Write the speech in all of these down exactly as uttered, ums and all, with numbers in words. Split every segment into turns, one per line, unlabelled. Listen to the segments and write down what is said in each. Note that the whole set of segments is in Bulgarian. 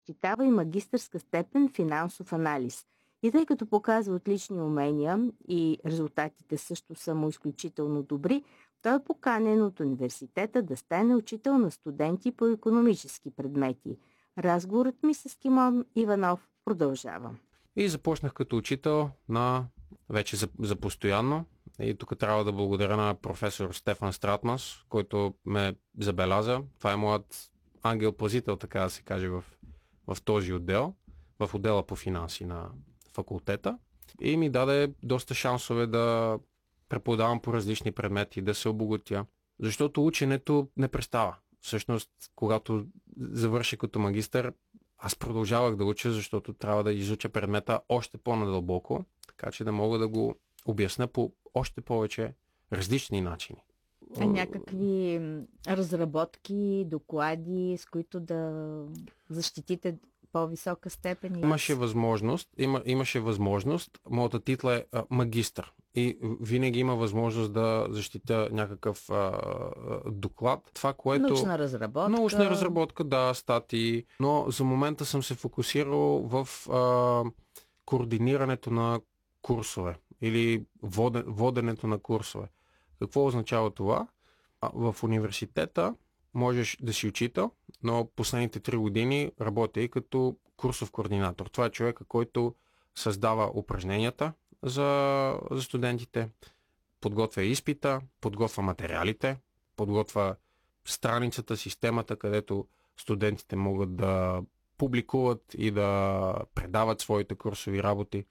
Читава и магистърска степен финансов анализ. И тъй като показва отлични умения и резултатите също са му изключително добри, той е поканен от университета да стане учител на студенти по икономически предмети. Разговорът ми с Кимон Иванов продължава.
И започнах като учител на вече за, за постоянно. И тук трябва да благодаря на професор Стефан Стратмас, който ме забеляза. Това е моят ангел-пазител, така да се каже, в, в този отдел, в отдела по финанси на факултета. И ми даде доста шансове да преподавам по различни предмети, да се обогатя. Защото ученето не престава. Всъщност, когато завърших като магистър, аз продължавах да уча, защото трябва да изуча предмета още по-надълбоко, така че да мога да го обясня по още повече различни начини.
А някакви разработки, доклади, с които да защитите по-висока степен?
Имаше възможност, има, имаше възможност. Моята титла е а, магистър. И винаги има възможност да защитя някакъв а, доклад. Това, което...
Научна разработка.
Научна разработка, да, статии. Но за момента съм се фокусирал в а, координирането на курсове или воден, воденето на курсове. Какво означава това? В университета можеш да си учител, но последните три години работя и като курсов координатор. Това е човека, който създава упражненията за, за студентите, подготвя изпита, подготвя материалите, подготвя страницата, системата, където студентите могат да публикуват и да предават своите курсови работи.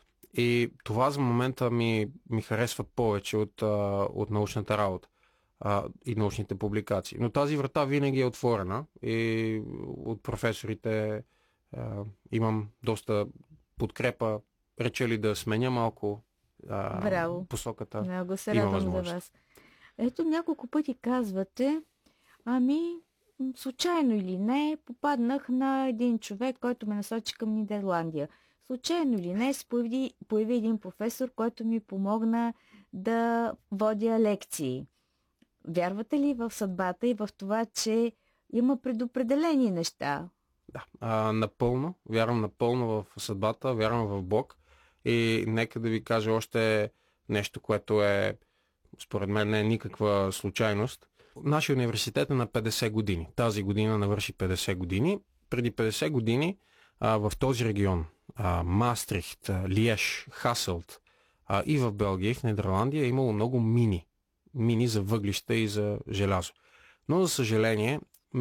И това за момента ми, ми харесва повече от, от научната работа а, и научните публикации. Но тази врата винаги е отворена и от професорите а, имам доста подкрепа, рече ли да сменя малко а,
Браво.
посоката.
Много се радвам за вас. Ето, няколко пъти казвате, ами случайно или не, попаднах на един човек, който ме насочи към Нидерландия. Случайно или не, се появи, появи един професор, който ми помогна да водя лекции. Вярвате ли в съдбата и в това, че има предопределени неща?
Да, а, напълно. Вярвам напълно в съдбата, вярвам в Бог. И нека да ви кажа още нещо, което е, според мен, не е никаква случайност. Нашия университет е на петдесет години. Тази година навърши петдесет години. Преди петдесет години а, в този регион, а, Мастрихт, Лиеж, Хаселт а, и в Белгия, и в Нидерландия е имало много мини. Мини за въглища и за желязо. Но, за съжаление,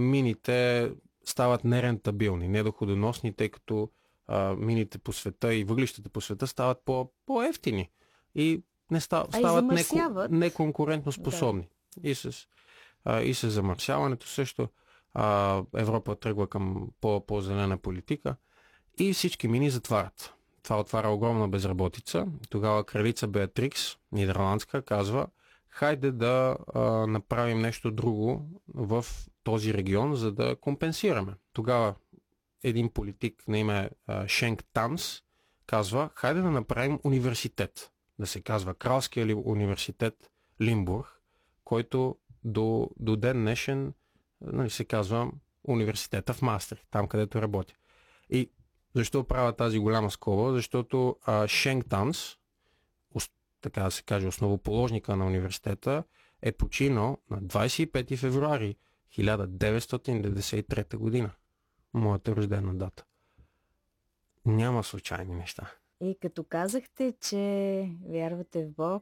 мините стават нерентабилни, недоходоносни, тъй като а, мините по света и въглищата по света стават по, по-евтини и не став, стават неко, неконкурентно способни. Да. И, с, а, и с замърсяването също а, Европа тръгва към по, по-зелена политика и всички мини затварят. Това отваря огромна безработица. Тогава кралица Беатрикс, нидерландска, казва: хайде да а, направим нещо друго в този регион, за да компенсираме. Тогава един политик на име а, Шенк Танс казва: хайде да направим университет. Да се казва Кралския университет Лимбург, който до, до ден днешен, нали, се казва университета в Мастрихт, там където работя. И защо правя тази голяма скоба? Защото а, Шенк Танс, така да се каже, основоположника на университета, е починал на двадесет и пети февруари хиляда деветстотин деветдесет и трета година. Моята рождена дата. Няма случайни неща.
И като казахте, че вярвате в Бог,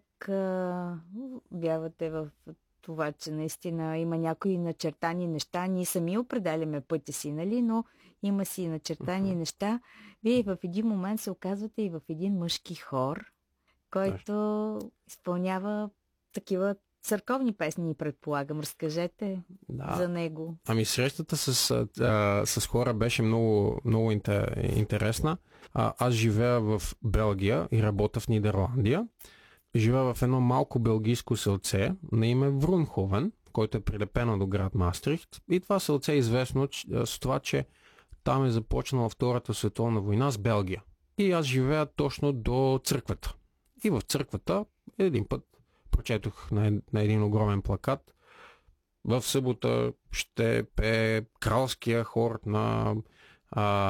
вярвате в това, че наистина има някои начертани неща. Ние сами определяме пътя си, нали? Но има си начертани uh-huh. неща. Вие в един момент се оказвате и в един мъжки хор, който изпълнява такива църковни песни, предполагам. Разкажете да. за него.
Ами срещата с, а, с хора беше много, много интересна. А, аз живея в Белгия и работя в Нидерландия. Живея в едно малко белгийско селце на име Врунховен, който е прилепено до град Мастрихт. И това селце е известно с това, че там е започнала Втората световна война с Белгия. И аз живея точно до църквата. И в църквата един път прочетох на, на един огромен плакат: в събота ще пее кралския хор на а,